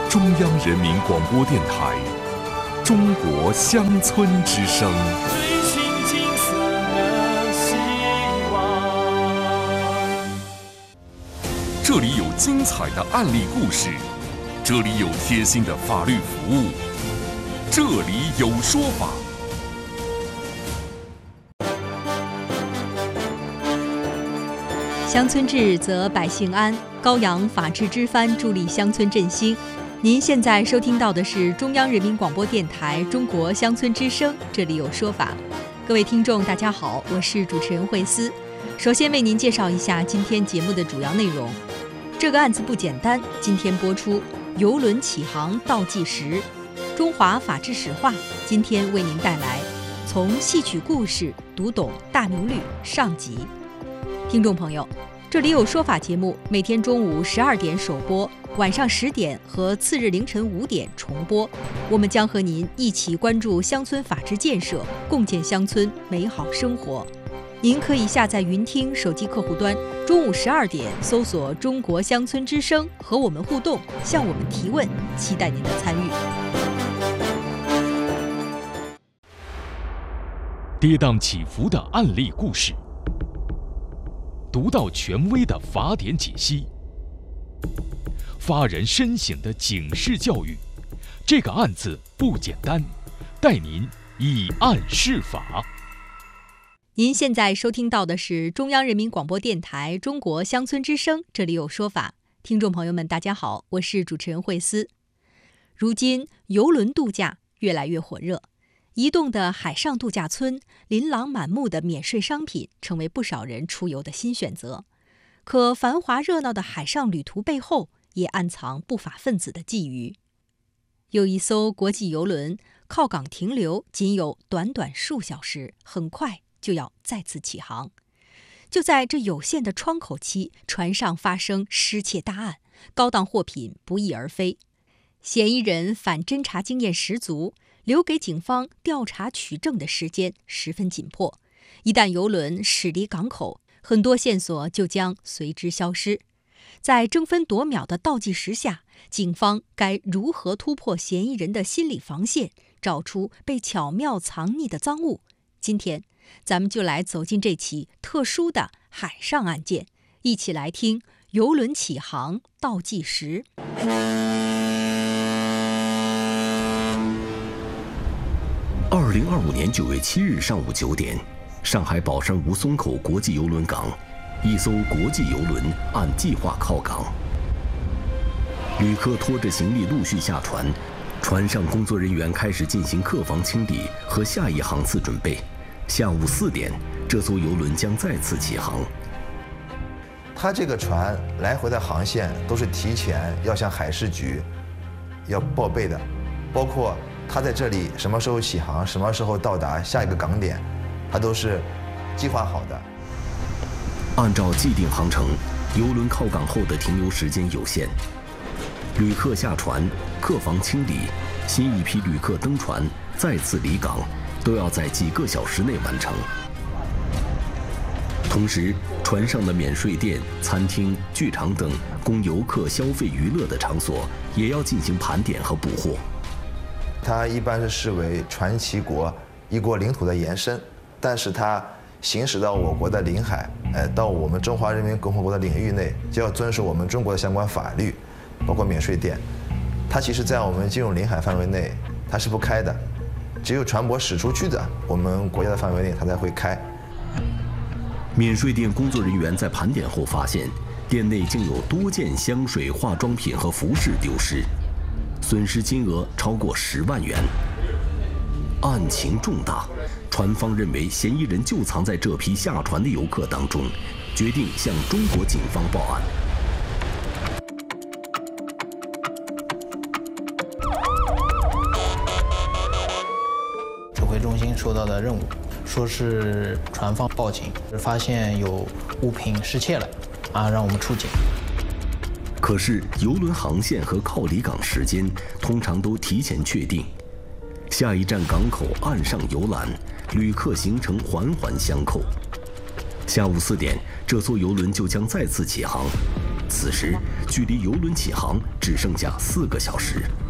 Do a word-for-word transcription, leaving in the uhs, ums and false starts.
中央人民广播电台中国乡村之声。 追寻金色的希望。 这里有精彩的案例故事，这里有贴心的法律服务，这里有说法。 乡村治则百姓安，高扬法治之帆，助力乡村振兴。您现在收听到的是中央人民广播电台中国乡村之声，这里有说法。各位听众大家好，我是主持人慧思。首先为您介绍一下今天节目的主要内容。这个案子不简单，今天播出邮轮起航倒计时，中华法治史话，今天为您带来从戏曲故事读懂大明律上集。听众朋友，这里有说法节目每天中午十二点首播，晚上十点和次日凌晨五点重播。我们将和您一起关注乡村法治建设，共建乡村美好生活。您可以下载云听手机客户端，中午十二点搜索中国乡村之声，和我们互动，向我们提问，期待您的参与。 跌宕起伏的案例故事，独到权威的法典解析，发人深省的警示教育。这个案子不简单，带您以案释法。 您现在收听到的是中央人民广播电台中国乡村之声，这里有说法。听众朋友们大家好，我是主持人慧思。如今邮轮度假越来越火热，移动的海上度假村，琳琅满目的免税商品成为不少人出游的新选择。可繁华热闹的海上旅途背后，也暗藏不法分子的觊觎。有一艘国际邮轮靠港停留仅有短短数小时，很快就要再次起航。就在这有限的窗口期，船上发生失窃大案，高档货品不翼而飞。嫌疑人反侦查经验十足，留给警方调查取证的时间十分紧迫。一旦邮轮驶离港口，很多线索就将随之消失。在争分夺秒的倒计时下，警方该如何突破嫌疑人的心理防线，找出被巧妙藏匿的赃物？今天咱们就来走进这起特殊的海上案件，一起来听邮轮起航倒计时。 二零二五年九月七日上午九点，上海宝山吴淞口国际邮轮港，一艘国际邮轮按计划靠港，旅客拖着行李陆续下船，船上工作人员开始进行客房清理和下一航次准备。下午四点，这艘邮轮将再次起航。 它这个船来回的航线都是提前要向海事局要报备的，包括它在这里什么时候起航，什么时候到达下一个港点，它都是计划好的。 按照既定航程，邮轮靠港后的停留时间有限，旅客下船、客房清理、新一批旅客登船、再次离港，都要在几个小时内完成。同时，船上的免税店、餐厅、剧场等供游客消费娱乐的场所也要进行盘点和补货。 它一般是视为船旗国一国领土的延伸，但是它行驶到我国的领海，呃，到我们中华人民共和国的领域内，就要遵守我们中国的相关法律，包括免税店。它其实在我们进入领海范围内，它是不开的，只有船舶驶出去的我们国家的范围内，它才会开。 免税店工作人员在盘点后发现，店内竟有多件香水、化妆品和服饰丢失，损失金额超过十万元。案情重大，船方认为嫌疑人就藏在这批下船的游客当中，决定向中国警方报案。 指挥中心收到的任务，说是船方报警，发现有物品失窃了，啊，让我们出警。 可是邮轮航线和靠离港时间通常都提前确定，下一站港口岸上游览，旅客行程环环相扣。下午四点，这艘邮轮就将再次起航。 此时距离游轮起航只剩下四个小时。